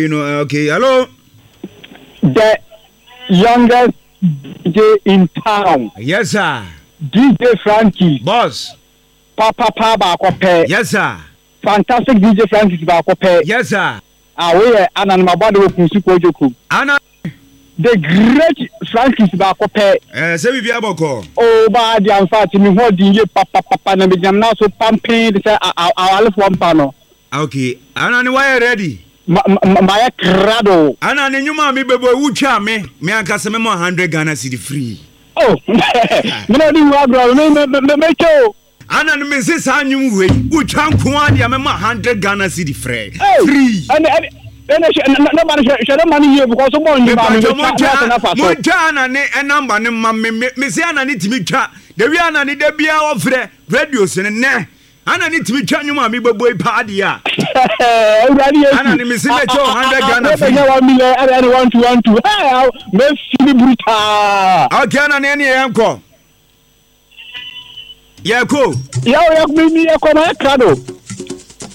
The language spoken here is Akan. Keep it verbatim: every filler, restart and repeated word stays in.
You know, okay, hello. The youngest D J in town. Yes, sir. D J Frankie. Boss. Papa Papa Bakope. Yes, sir. Fantastic D J Frankie Bakope. Yes, sir. Ah, we are Anan Mabado Kusuko Joku. Anna. The great Frankie Bakope. Eh, say we be aboko. Oh, bad, I'm fat. Me what D J Papa Papa na me jam now so pumping. Say I I left one panel. Okay. Anna, why ready? My crado. Anna, ne nyuma mi bebo wucha me. Me ankasa me mo one hundred Ghana cedi free. Oh. Me no di wa bro. Me me me me cho. Anna ne me se sa nyum we. Wucha nko ade me mo one hundred Ghana cedi free. Free. And and no man share money here because someone you man. Mo twa na ne number ne ma me me se Anna ne timi twa. De wi Anna ne da bia ofre radio se ne. Anna ni timi twa nyuma mi bebo ipa ade a. Anna ni mi se me cho one hundred Ghana free. one million and one to one to. Hey, me feel brutal. Okay, Anna ne ne yanko. Yako. Yo, yo me me yako na krado.